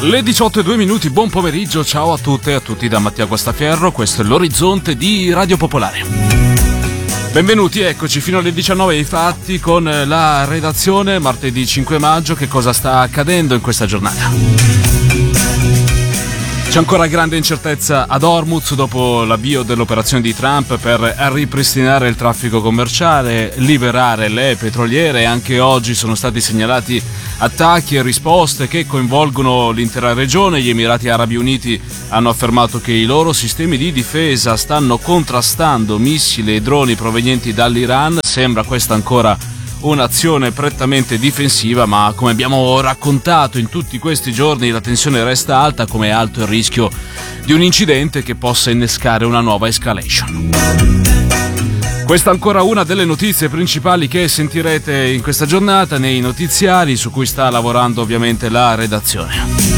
Le 18:02, buon pomeriggio, ciao a tutte e a tutti da Mattia Guastafierro, questo è l'Orizzonte di Radio Popolare. Benvenuti, eccoci fino alle 19 i fatti con la redazione, martedì 5 maggio, che cosa sta accadendo in questa giornata? C'è ancora grande incertezza ad Hormuz dopo l'avvio dell'operazione di Trump per ripristinare il traffico commerciale, liberare le petroliere. Anche oggi sono stati segnalati attacchi e risposte che coinvolgono l'intera regione. Gli Emirati Arabi Uniti hanno affermato che i loro sistemi di difesa stanno contrastando missili e droni provenienti dall'Iran. Sembra questa ancora un'azione prettamente difensiva, ma come abbiamo raccontato in tutti questi giorni la tensione resta alta, come è alto il rischio di un incidente che possa innescare una nuova escalation. Questa è ancora una delle notizie principali che sentirete in questa giornata nei notiziari su cui sta lavorando ovviamente la redazione.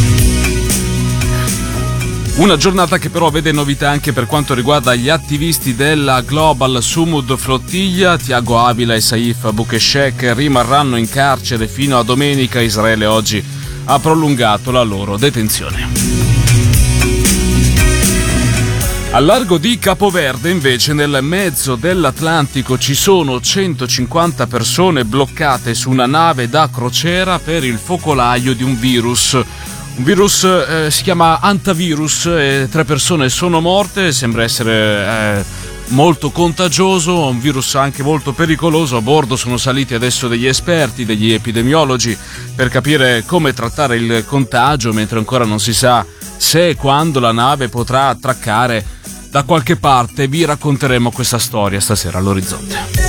Una giornata che però vede novità anche per quanto riguarda gli attivisti della Global Sumud Flottiglia. Tiago Avila e Saif Boukeshek rimarranno in carcere fino a domenica. Israele oggi ha prolungato la loro detenzione. Al largo di Capoverde, invece, nel mezzo dell'Atlantico, ci sono 150 persone bloccate su una nave da crociera per il focolaio di un virus. Un virus si chiama antivirus e 3 persone sono morte, sembra essere molto contagioso, un virus anche molto pericoloso. A bordo sono saliti adesso degli esperti, degli epidemiologi, per capire come trattare il contagio, mentre ancora non si sa se e quando la nave potrà attraccare da qualche parte. Vi racconteremo questa storia stasera all'Orizzonte.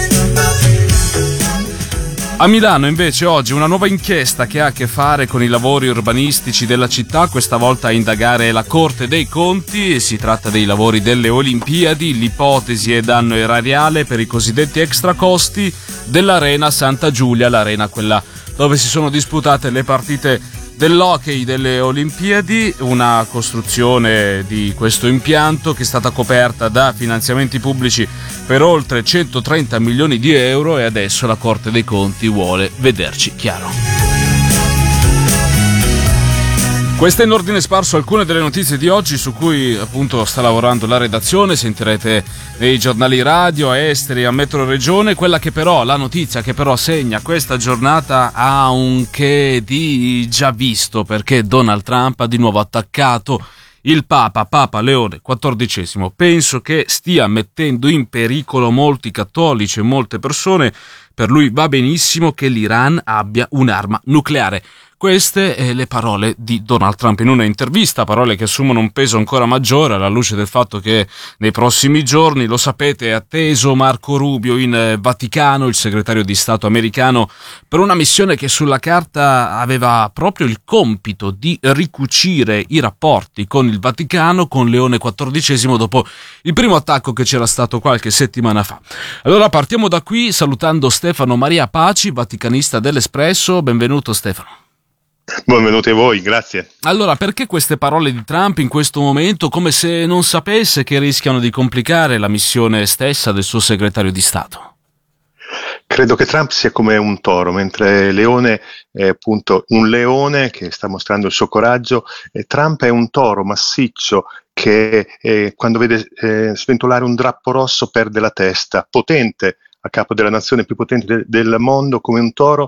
A Milano invece oggi una nuova inchiesta che ha a che fare con i lavori urbanistici della città, questa volta a indagare la Corte dei Conti. Si tratta dei lavori delle Olimpiadi. L'ipotesi è danno erariale per i cosiddetti extracosti dell'Arena Santa Giulia, l'arena quella dove si sono disputate le partite dell'hockey delle Olimpiadi. Una costruzione di questo impianto che è stata coperta da finanziamenti pubblici per oltre 130 milioni di euro, e adesso la Corte dei Conti vuole vederci chiaro. Queste in ordine sparso alcune delle notizie di oggi su cui appunto sta lavorando la redazione. Sentirete nei giornali radio, a esteri, a Metro Regione. La notizia che però segna questa giornata ha un che di già visto, perché Donald Trump ha di nuovo attaccato il Papa Leone XIV. Penso che stia mettendo in pericolo molti cattolici e molte persone. Per lui va benissimo che l'Iran abbia un'arma nucleare. Queste le parole di Donald Trump in una intervista, parole che assumono un peso ancora maggiore alla luce del fatto che nei prossimi giorni, lo sapete, è atteso Marco Rubio in Vaticano, il segretario di Stato americano, per una missione che sulla carta aveva proprio il compito di ricucire i rapporti con il Vaticano, con Leone XIV, dopo il primo attacco che c'era stato qualche settimana fa. Allora partiamo da qui salutando Stefano Maria Paci, vaticanista dell'Espresso. Benvenuto Stefano. Benvenuti a voi, grazie. Allora, perché queste parole di Trump in questo momento, come se non sapesse che rischiano di complicare la missione stessa del suo segretario di Stato? Credo che Trump sia come un toro, mentre Leone è appunto un leone che sta mostrando il suo coraggio, e Trump è un toro massiccio che quando vede sventolare un drappo rosso perde la testa, potente a capo della nazione più potente del mondo come un toro,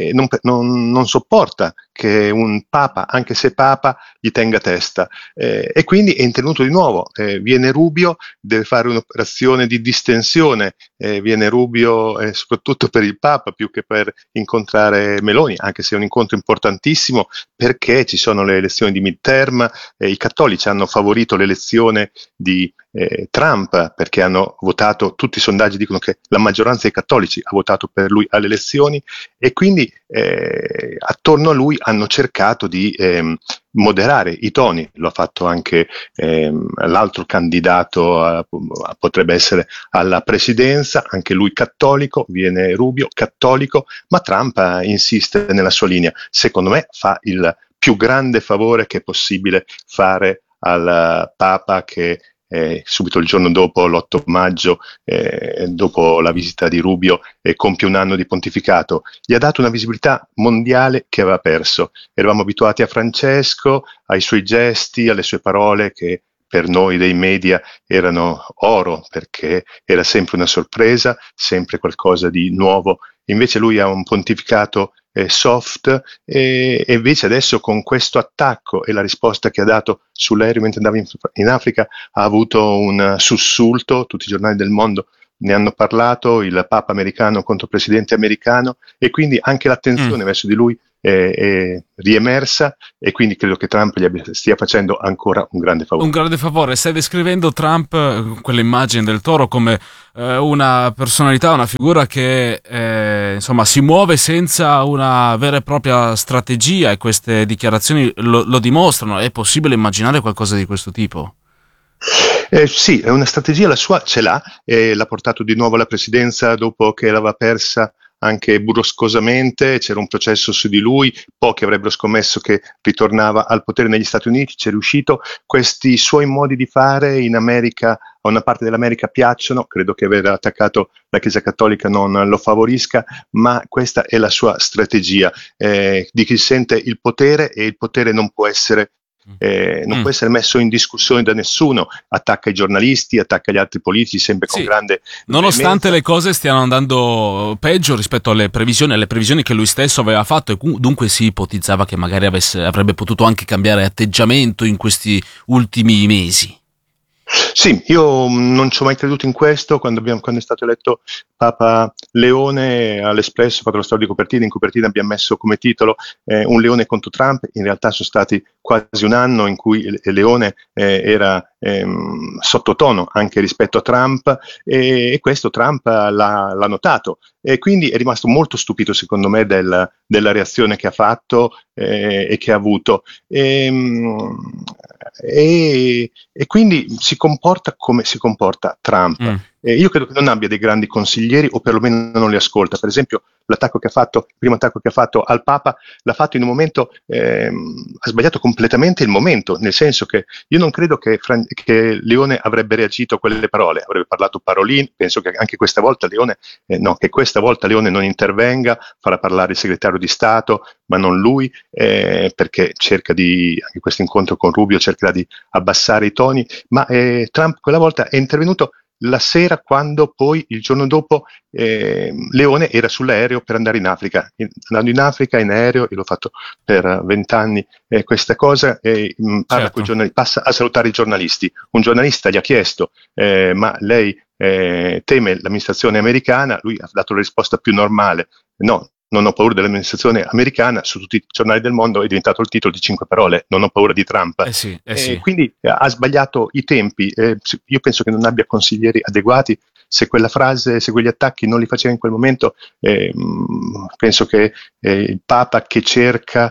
non sopporta che un papa, anche se papa, gli tenga testa, e quindi è intervenuto di nuovo. Viene Rubio, deve fare un'operazione di distensione, viene Rubio soprattutto per il papa più che per incontrare Meloni, anche se è un incontro importantissimo perché ci sono le elezioni di midterm. I cattolici hanno favorito l'elezione di Trump perché hanno votato, tutti i sondaggi dicono che la maggioranza dei cattolici ha votato per lui alle elezioni, e quindi attorno a lui hanno cercato di moderare i toni. Lo ha fatto anche l'altro candidato potrebbe essere alla presidenza, anche lui cattolico, viene Rubio cattolico, ma Trump insiste nella sua linea. Secondo me fa il più grande favore che è possibile fare al Papa, che subito il giorno dopo, l'8 maggio, dopo la visita di Rubio, compie un anno di pontificato. Gli ha dato una visibilità mondiale che aveva perso. Eravamo abituati a Francesco, ai suoi gesti, alle sue parole che per noi dei media erano oro, perché era sempre una sorpresa, sempre qualcosa di nuovo. Invece lui ha un pontificato soft, e invece adesso con questo attacco e la risposta che ha dato sull'aereo mentre andava in Africa ha avuto un sussulto, tutti i giornali del mondo ne hanno parlato, il Papa americano contro il presidente americano, e quindi anche l'attenzione verso di lui è riemersa, e quindi credo che Trump stia facendo ancora un grande favore. Un grande favore. Stai descrivendo Trump, quell'immagine del toro, come una personalità, una figura che insomma si muove senza una vera e propria strategia, e queste dichiarazioni lo dimostrano. È possibile immaginare qualcosa di questo tipo? Sì, è una strategia, la sua ce l'ha, l'ha portato di nuovo alla presidenza dopo che l'aveva persa anche burroscosamente, c'era un processo su di lui, pochi avrebbero scommesso che ritornava al potere negli Stati Uniti, c'è riuscito. Questi suoi modi di fare in America, a una parte dell'America piacciono, credo che aver attaccato la Chiesa Cattolica non lo favorisca, ma questa è la sua strategia, di chi sente il potere, e il potere non può essere messo in discussione da nessuno, attacca i giornalisti, attacca gli altri politici sempre con grande nonostante le cose stiano andando peggio rispetto alle previsioni che lui stesso aveva fatto, e dunque si ipotizzava che magari avrebbe potuto anche cambiare atteggiamento in questi ultimi mesi. Sì, io non ci ho mai creduto in questo. Quando è stato eletto Papa Leone, all'Espresso ho fatto la storia di copertina, in copertina abbiamo messo come titolo un leone contro Trump. In realtà sono stati quasi un anno in cui Leone era sottotono anche rispetto a Trump, e questo Trump l'ha notato, e quindi è rimasto molto stupito secondo me della reazione che ha fatto e che ha avuto, e quindi si comporta come si comporta Trump. Io credo che non abbia dei grandi consiglieri, o perlomeno non li ascolta. Per esempio, il primo attacco che ha fatto al Papa, l'ha fatto in un momento, ha sbagliato completamente il momento, nel senso che io non credo che Leone avrebbe reagito a quelle parole, avrebbe parlato paroline. Penso che anche questa volta Leone non intervenga, farà parlare il segretario di Stato, ma non lui, perché anche questo incontro con Rubio cercherà di abbassare i toni, ma Trump quella volta è intervenuto la sera, quando poi il giorno dopo Leone era sull'aereo per andare in Africa. Andando in Africa in aereo, io l'ho fatto per 20 anni questa cosa, parla con i giornalisti, passa a salutare i giornalisti. Un giornalista gli ha chiesto ma lei teme l'amministrazione americana? Lui ha dato la risposta più normale: no, non ho paura dell'amministrazione americana. Su tutti i giornali del mondo è diventato il titolo di 5 parole: non ho paura di Trump. Sì. Quindi ha sbagliato i tempi. Io penso che non abbia consiglieri adeguati. Se quegli attacchi non li faceva in quel momento, penso che il Papa, che cerca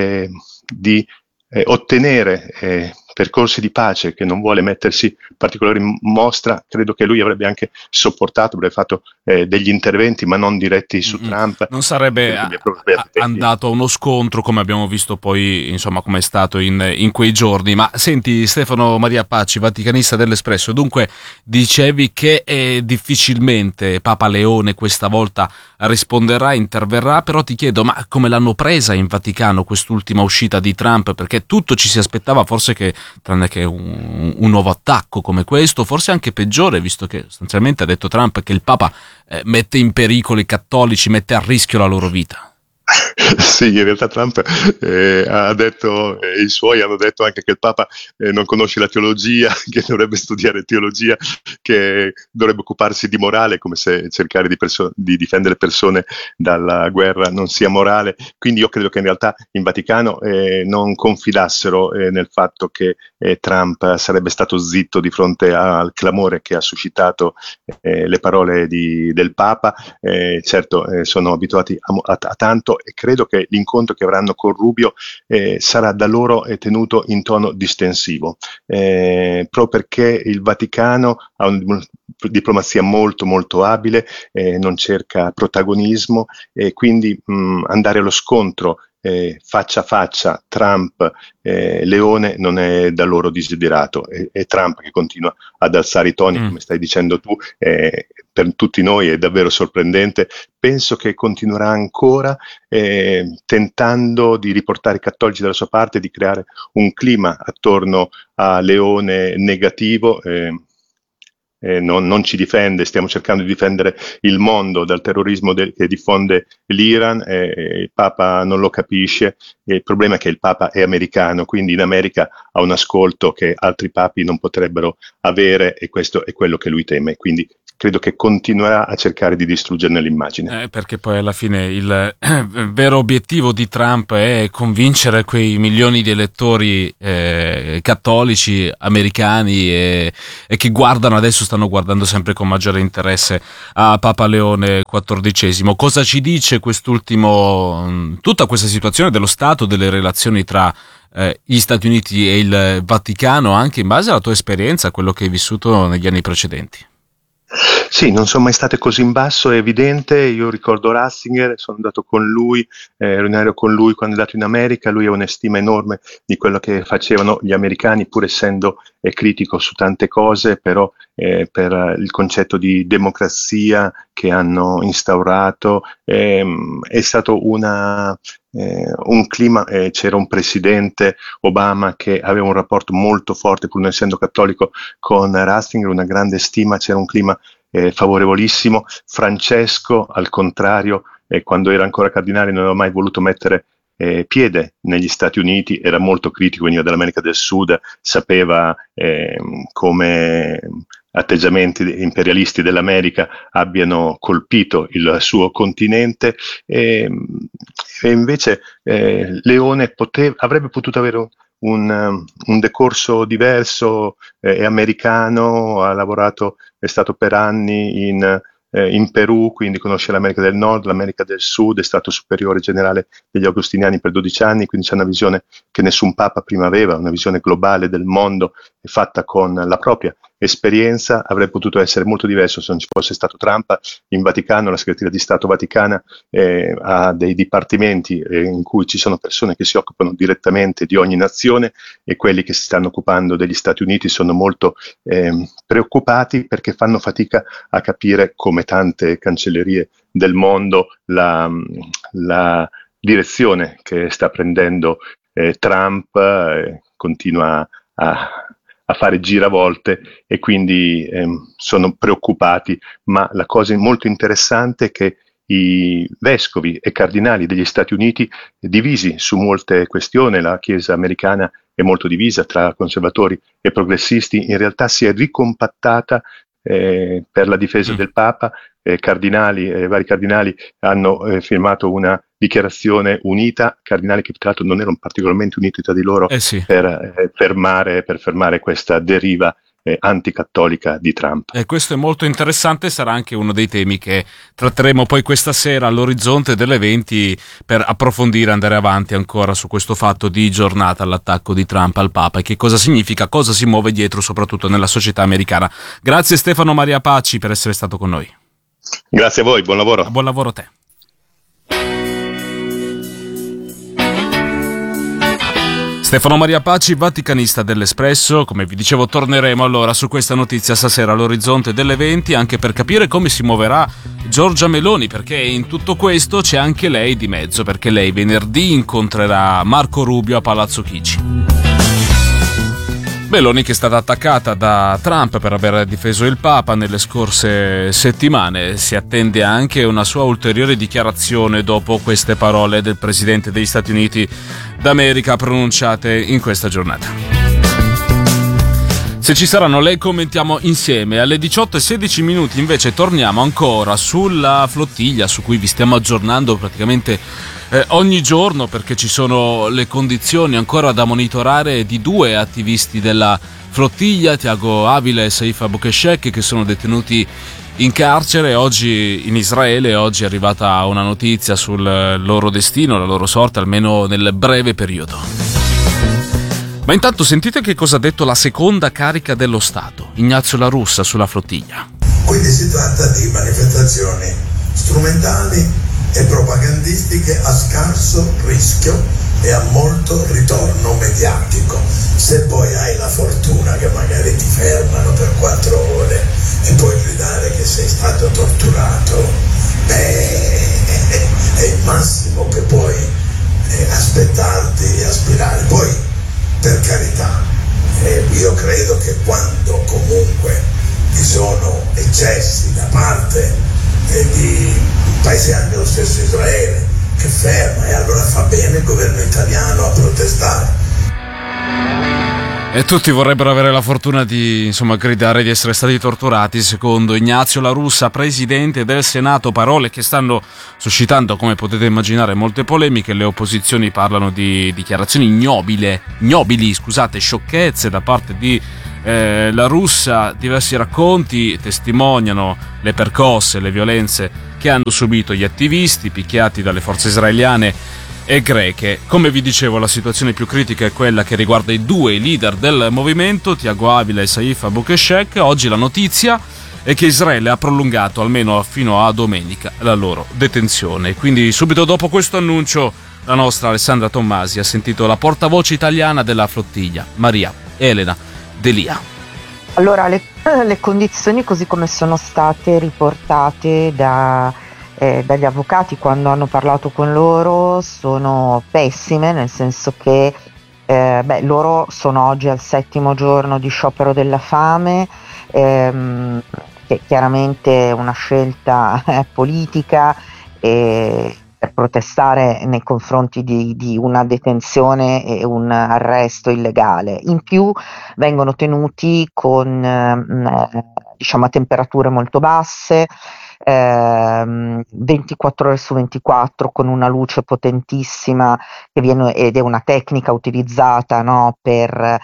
di ottenere percorsi di pace, che non vuole mettersi particolare in mostra, credo che lui avrebbe anche sopportato, avrebbe fatto degli interventi, ma non diretti su Trump. Non sarebbe andato a uno scontro, come abbiamo visto poi, insomma, come è stato in quei giorni. Ma senti, Stefano Maria Pacci, vaticanista dell'Espresso, dunque dicevi che difficilmente Papa Leone questa volta risponderà, interverrà, però ti chiedo, ma come l'hanno presa in Vaticano quest'ultima uscita di Trump? Perché tutto ci si aspettava, forse, che tranne che un nuovo attacco come questo, forse anche peggiore, visto che sostanzialmente ha detto Trump che il Papa mette in pericolo i cattolici, mette a rischio la loro vita. Sì, in realtà Trump ha detto, i suoi hanno detto anche che il Papa non conosce la teologia, che dovrebbe studiare teologia, che dovrebbe occuparsi di morale, come se cercare di difendere persone dalla guerra non sia morale. Quindi io credo che in realtà in Vaticano non confidassero nel fatto che Trump sarebbe stato zitto di fronte al clamore che ha suscitato le parole del Papa. Certo, sono abituati a tanto, e credo che l'incontro che avranno con Rubio sarà da loro tenuto in tono distensivo, proprio perché il Vaticano ha una diplomazia molto molto abile, non cerca protagonismo, e quindi andare allo scontro faccia a faccia Trump-Leone non è da loro desiderato, è Trump che continua ad alzare i toni, come stai dicendo tu, per tutti noi è davvero sorprendente. Penso che continuerà ancora tentando di riportare i cattolici dalla sua parte, di creare un clima attorno a Leone negativo. Non ci difende, stiamo cercando di difendere il mondo dal terrorismo che diffonde l'Iran, il Papa non lo capisce, il problema è che il Papa è americano, quindi in America ha un ascolto che altri papi non potrebbero avere, e questo è quello che lui teme, quindi credo che continuerà a cercare di distruggerne l'immagine. Perché poi alla fine il vero obiettivo di Trump è convincere quei milioni di elettori cattolici americani e che stanno guardando sempre con maggiore interesse a Papa Leone XIV. Cosa ci dice tutta questa situazione dello stato delle relazioni tra gli Stati Uniti e il Vaticano, anche in base alla tua esperienza, quello che hai vissuto negli anni precedenti? Sì, non sono mai state così in basso, è evidente. Io ricordo Ratzinger, sono andato con lui, ero in aereo con lui quando è andato in America. Lui ha una stima enorme di quello che facevano gli americani, pur essendo critico su tante cose, però per il concetto di democrazia che hanno instaurato è stato un clima, c'era un presidente Obama che aveva un rapporto molto forte, pur non essendo cattolico, con Ratzinger, una grande stima, c'era un clima favorevolissimo. Francesco, al contrario, quando era ancora cardinale non aveva mai voluto mettere piede negli Stati Uniti, era molto critico, veniva dall'America del Sud, sapeva come atteggiamenti imperialisti dell'America abbiano colpito il suo continente, e invece Leone avrebbe potuto avere un decorso diverso, è americano, ha lavorato, è stato per anni in Perù, quindi conosce l'America del Nord, l'America del Sud, è stato superiore generale degli Agostiniani per 12 anni, quindi c'è una visione che nessun Papa prima aveva, una visione globale del mondo fatta con la propria esperienza. Avrebbe potuto essere molto diverso se non ci fosse stato Trump. In Vaticano, la segreteria di Stato Vaticana ha dei dipartimenti in cui ci sono persone che si occupano direttamente di ogni nazione, e quelli che si stanno occupando degli Stati Uniti sono molto preoccupati, perché fanno fatica a capire, come tante cancellerie del mondo, la direzione che sta prendendo Trump. Continua a fare giravolte, e quindi sono preoccupati. Ma la cosa molto interessante è che i vescovi e cardinali degli Stati Uniti, divisi su molte questioni, la Chiesa americana è molto divisa tra conservatori e progressisti, in realtà si è ricompattata per la difesa del Papa. Vari cardinali hanno firmato una dichiarazione unita, cardinali che tra l'altro non erano particolarmente uniti tra di loro, per fermare questa deriva anticattolica di Trump. E questo è molto interessante, sarà anche uno dei temi che tratteremo poi questa sera all'orizzonte delle 20, per approfondire, andare avanti ancora su questo fatto di giornata all'attacco di Trump al Papa, e che cosa significa, cosa si muove dietro, soprattutto nella società americana. Grazie Stefano Maria Pacci per essere stato con noi. Grazie a voi, buon lavoro. Buon lavoro a te. Stefano Maria Pacci, vaticanista dell'Espresso. Come vi dicevo, torneremo allora su questa notizia stasera all'orizzonte delle 20, anche per capire come si muoverà Giorgia Meloni, perché in tutto questo c'è anche lei di mezzo, perché lei venerdì incontrerà Marco Rubio a Palazzo Chigi. Meloni, che è stata attaccata da Trump per aver difeso il Papa nelle scorse settimane. Si attende anche una sua ulteriore dichiarazione dopo queste parole del Presidente degli Stati Uniti d'America pronunciate in questa giornata. Se ci saranno le commentiamo insieme. Alle 18:16 invece torniamo ancora sulla flottiglia, su cui vi stiamo aggiornando praticamente ogni giorno, perché ci sono le condizioni ancora da monitorare di due attivisti della flottiglia, Tiago Avila e Saif Aboukheshek, che sono detenuti in carcere oggi in Israele. Oggi è arrivata una notizia sul loro destino, la loro sorte, almeno nel breve periodo. Ma intanto sentite che cosa ha detto la seconda carica dello Stato, Ignazio La Russa, sulla flottiglia. Quindi si tratta di manifestazioni strumentali e propagandistiche a scarso rischio e a molto ritorno mediatico. Se poi hai la fortuna che magari ti fermano per 4 ore e puoi gridare che sei stato torturato, è il massimo che puoi aspettarti e aspirare. Poi, per carità, io credo che quando comunque vi sono eccessi da parte di paesi, anche lo stesso Israele, che ferma, e allora fa bene il governo italiano a protestare. E tutti vorrebbero avere la fortuna di, gridare di essere stati torturati, secondo Ignazio La Russa, presidente del Senato. Parole che stanno suscitando, come potete immaginare, molte polemiche. Le opposizioni parlano di dichiarazioni ignobili, sciocchezze da parte di La Russa. Diversi racconti testimoniano le percosse, le violenze che hanno subito gli attivisti, picchiati dalle forze israeliane e greche. Come vi dicevo, la situazione più critica è quella che riguarda i 2 leader del movimento, Tiago Avila e Saif Abou-Keshek. Oggi la notizia è che Israele ha prolungato almeno fino a domenica la loro detenzione. Quindi subito dopo questo annuncio la nostra Alessandra Tommasi ha sentito la portavoce italiana della flottiglia, Maria Elena D'Elia. Allora, le condizioni così come sono state riportate dagli avvocati quando hanno parlato con loro sono pessime, nel senso che loro sono oggi al 7° giorno di sciopero della fame, che chiaramente è una scelta politica per protestare nei confronti di una detenzione e un arresto illegale. In più vengono tenuti con a temperature molto basse, 24 ore su 24, con una luce potentissima ed è una tecnica utilizzata, no, per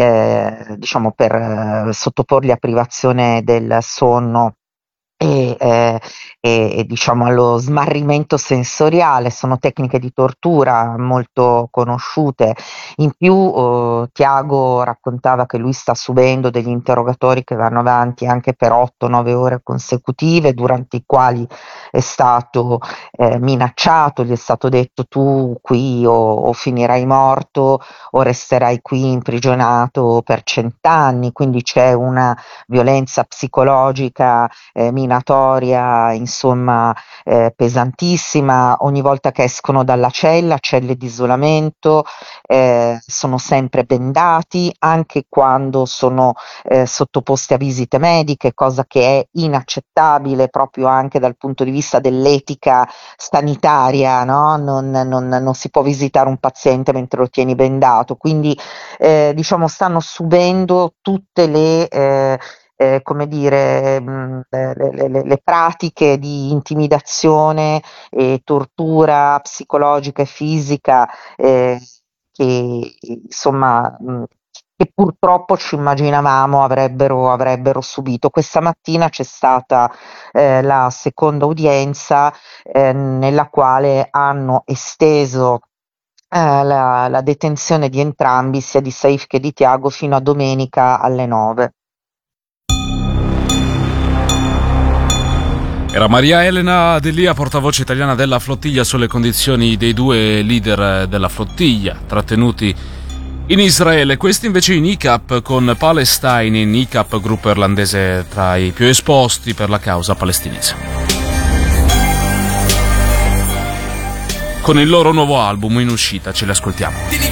sottoporli a privazione del sonno e allo smarrimento sensoriale. Sono tecniche di tortura molto conosciute. In più Tiago raccontava che lui sta subendo degli interrogatori che vanno avanti anche per 8-9 ore consecutive, durante i quali è stato minacciato, gli è stato detto: tu qui o finirai morto o resterai qui imprigionato per 100 anni. Quindi c'è una violenza psicologica minatoria, pesantissima. Ogni volta che escono dalla celle di isolamento, sono sempre bendati, anche quando sono sottoposti a visite mediche, cosa che è inaccettabile proprio anche dal punto di vista dell'etica sanitaria, no? Non si può visitare un paziente mentre lo tieni bendato. Quindi stanno subendo tutte le le pratiche di intimidazione e tortura psicologica e fisica che purtroppo ci immaginavamo avrebbero subito. Questa mattina c'è stata la seconda udienza nella quale hanno esteso la detenzione di entrambi, sia di Saif che di Tiago, fino a domenica alle 9. Era Maria Elena D'Elia, portavoce italiana della flottiglia, sulle condizioni dei 2 leader della flottiglia trattenuti in Israele. Questi invece in ICAP con Palestine, in ICAP, gruppo irlandese tra i più esposti per la causa palestinese. Con il loro nuovo album in uscita, ce li ascoltiamo.